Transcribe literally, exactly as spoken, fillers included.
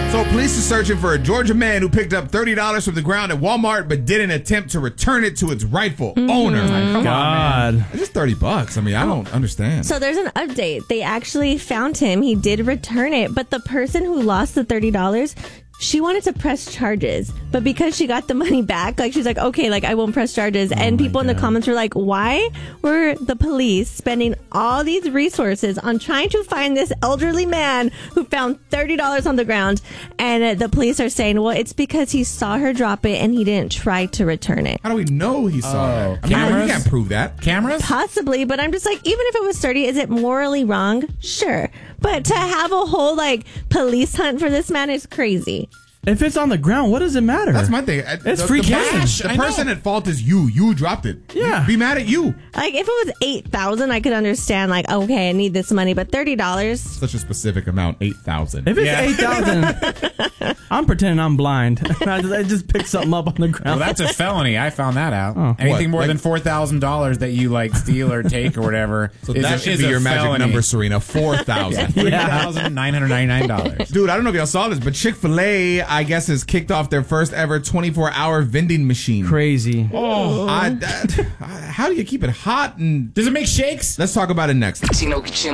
So police are searching for a Georgia man who picked up thirty dollars from the ground at Walmart but didn't attempt to return it to its rightful mm-hmm. owner. Like, come God. on, man. It's just thirty bucks. I mean, I don't understand. So there's an update. They actually found him. He did return it, but the person who lost the thirty dollars, she wanted to press charges, but because she got the money back, like she's like, okay, like I won't press charges. Oh and people God. in the comments were like, why were the police spending all these resources on trying to find this elderly man who found thirty dollars on the ground? And uh, the police are saying, well, it's because he saw her drop it and he didn't try to return it. How do we know he saw Oh, it? I mean, cameras? you can't prove that. Cameras? Possibly, but I'm just like, even if it was thirty, is it morally wrong? Sure. But to have a whole like police hunt for this man is crazy. If it's on the ground, what does it matter? That's my thing. It's the, free the cash. Person, the person at fault is you. You dropped it. Yeah. Be mad at you. Like, if it was eight thousand dollars, I could understand, like, okay, I need this money, but thirty dollars? Such a specific amount, eight thousand If it's Yeah. eight thousand I'm pretending I'm blind. I just, I just pick something up on the ground. Well, that's a felony. I found that out. Oh. Anything What? more Like- than four thousand dollars that you like steal or take or whatever. So is that a, should is be a your magic felony. number, Serena. four thousand Three thousand nine hundred ninety nine dollars. Dude, I don't know if y'all saw this, but Chick-fil-A, I guess, has kicked off their first ever twenty-four hour vending machine. Crazy. Oh, I, that, how do you keep it hot? And Does it make shakes? let's talk about it next.